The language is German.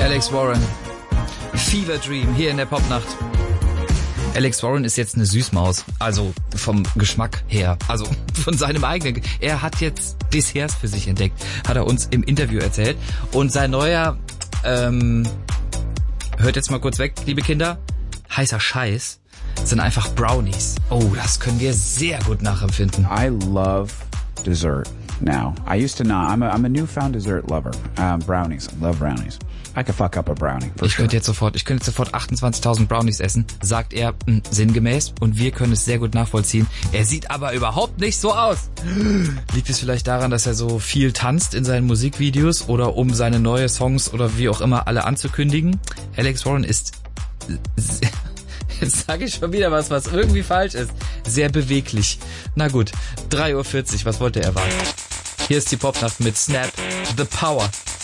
Alex Warren. Fever Dream hier in der Popnacht. Alex Warren ist jetzt eine Süßmaus, also vom Geschmack her, also von seinem eigenen. Er hat jetzt Desserts für sich entdeckt, hat er uns im Interview erzählt. Und sein neuer, hört jetzt mal kurz weg, liebe Kinder, heißer Scheiß sind einfach Brownies. Oh, das können wir sehr gut nachempfinden. I love dessert now. I used to not. I'm a newfound dessert lover. Brownies. I love brownies. I could fuck up a brownie. Ich könnte jetzt sofort 28.000 Brownies essen, sagt er sinngemäß, und wir können es sehr gut nachvollziehen. Er sieht aber überhaupt nicht so aus. Liegt es vielleicht daran, dass er so viel tanzt in seinen Musikvideos oder um seine neue Songs oder wie auch immer alle anzukündigen? Alex Warren ist, jetzt sage ich schon wieder was irgendwie falsch ist, sehr beweglich. Na gut, 3:40 Uhr, was wollte er erwarten? Hier ist die Popnacht mit Snap, The Power.